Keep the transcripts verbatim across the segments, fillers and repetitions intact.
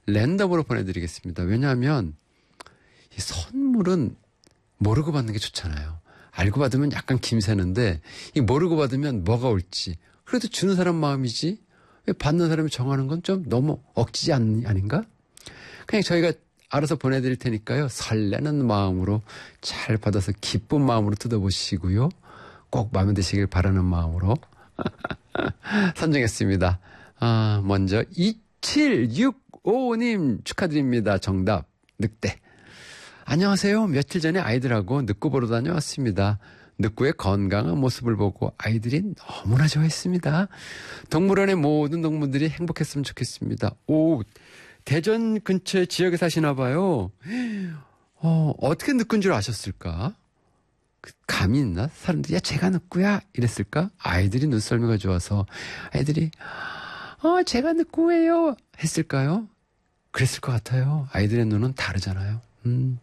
랜덤으로 보내드리겠습니다. 왜냐하면 이 선물은 모르고 받는 게 좋잖아요. 알고 받으면 약간 김새는데 이 모르고 받으면 뭐가 올지. 그래도 주는 사람 마음이지 왜 받는 사람이 정하는 건 좀 너무 억지지 않, 아닌가? 그냥 저희가 알아서 보내드릴 테니까요. 설레는 마음으로 잘 받아서 기쁜 마음으로 뜯어보시고요. 꼭 마음에 드시길 바라는 마음으로 선정했습니다. 아, 먼저 이칠육오 님 축하드립니다. 정답 늑대. 안녕하세요. 며칠 전에 아이들하고 늑구 보러 다녀왔습니다. 늑구의 건강한 모습을 보고 아이들이 너무나 좋아했습니다. 동물원의 모든 동물들이 행복했으면 좋겠습니다. 오, 대전 근처 지역에 사시나 봐요. 어, 어떻게 늑구인 줄 아셨을까? 감이 있나? 사람들이 야 제가 늑구야 이랬을까? 아이들이 눈썰미가 좋아서 아이들이 어 제가 늑구예요 했을까요? 그랬을 것 같아요. 아이들의 눈은 다르잖아요. 음.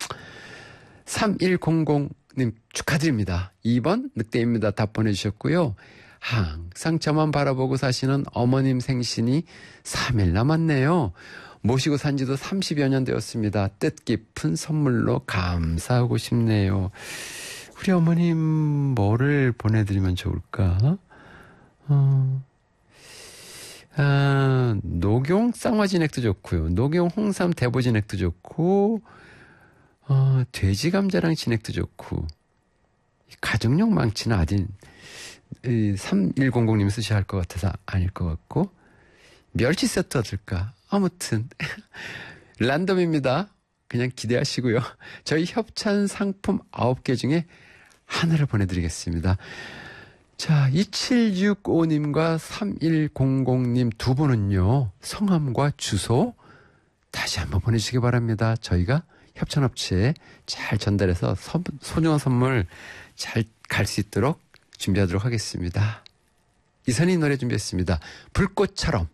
삼일공공 님 축하드립니다. 이 번 늑대입니다. 답 보내주셨고요. 항상 저만 바라보고 사시는 어머님 생신이 삼 일 남았네요. 모시고 산 지도 삼십여 년 되었습니다. 뜻깊은 선물로 감사하고 싶네요. 우리 어머님 뭐를 보내드리면 좋을까? 어, 아, 녹용 쌍화진액도 좋고요. 녹용 홍삼 대보진액도 좋고 어, 돼지 감자랑 진액도 좋고 가정용 망치는 아직 삼일공공 님 쓰셔야 할 것 같아서 아닐 것 같고 멸치 세트 어떨까? 아무튼 랜덤입니다. 그냥 기대하시고요. 저희 협찬 상품 아홉 개 중에 하나를 보내드리겠습니다. 자, 이칠육오 님과 삼일공공 님 두 분은요. 성함과 주소 다시 한번 보내주시기 바랍니다. 저희가 협찬업체에 잘 전달해서 선, 소중한 선물 잘 갈 수 있도록 준비하도록 하겠습니다. 이선희 노래 준비했습니다. 불꽃처럼.